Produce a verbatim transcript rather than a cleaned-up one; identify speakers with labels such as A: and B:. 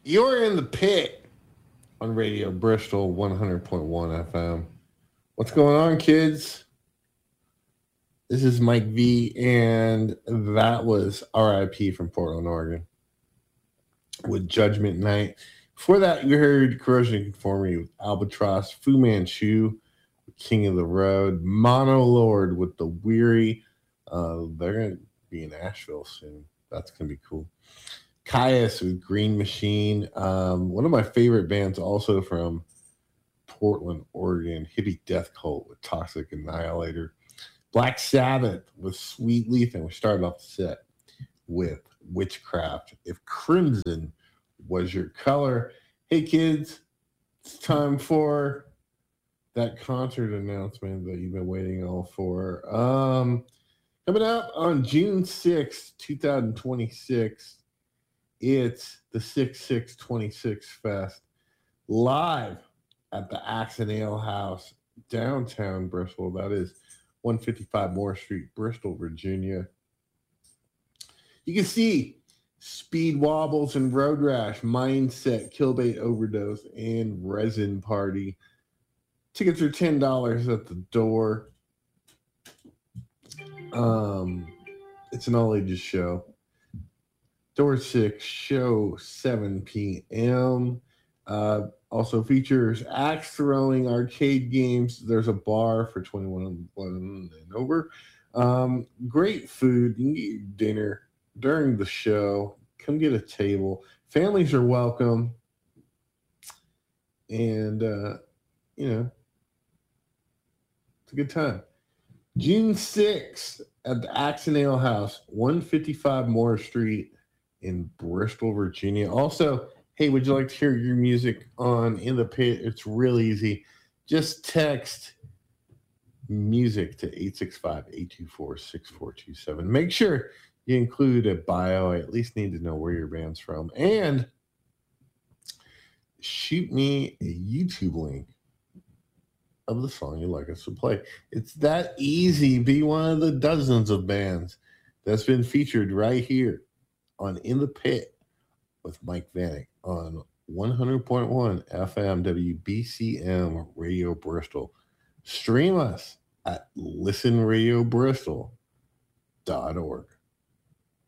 A: You're in the pit on Radio Bristol one hundred point one F M. What's going on, kids? This is Mike V, and that was R I P from Portland, Oregon with Judgment Night. Before that, you heard Corrosion and Conformity with Albatross, Fu Manchu, King of the Road, Mono Lord with The Weary. Uh, they're going to be in Asheville soon. That's going to be cool. Caius with Green Machine. Um, one of my favorite bands also from Portland, Oregon, Hippie Death Cult with Toxic Annihilator. Black Sabbath with Sweet Leaf, and we started off the set with Witchcraft. If Crimson was your color. Hey kids, it's time for that concert announcement that you've been waiting all for. Um, coming up on June sixth, twenty twenty-six, it's the six six twenty-six Fest live at the Axe and Ale House, downtown Bristol. That is one fifty-five Moore Street, Bristol, Virginia. You can see Speed Wobbles and Road Rash, Mindset, Killbait Overdose, and Resin Party. Tickets are ten dollars at the door. Um, it's an all-ages show. Door six, show seven p.m. Uh, also features axe throwing, arcade games. There's a bar for twenty-one and over. Um, great food. You can get dinner during the show. Come get a table. Families are welcome. And, uh, you know, it's a good time. June sixth at the Axe and Ale House, one fifty-five Moore Street in Bristol, Virginia. Also, hey, would you like to hear your music on In the Pit? It's real easy. Just text music to eight six five, eight two four, six four two seven. Make sure you include a bio. I at least need to know where your band's from. And shoot me a YouTube link of the song you'd like us to play. It's that easy. Be one of the dozens of bands that's been featured right here on In the Pit with Mike Vanek on one hundred point one F M W B C M Radio Bristol. Stream us at listen radio bristol dot org.